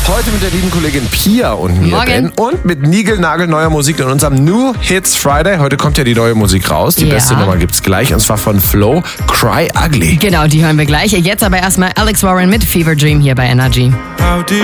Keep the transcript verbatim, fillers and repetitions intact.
Heute mit der lieben Kollegin Pia und mir, Morgen. Ben. Und mit niegelnagelneuer Musik in unserem New Hits Friday. Heute kommt ja die neue Musik raus. Die Ja. beste Nummer gibt's gleich. Und zwar von Flo, Cry Ugly. Genau, die hören wir gleich. Jetzt aber erstmal Alex Warren mit Fever Dream hier bei Energy.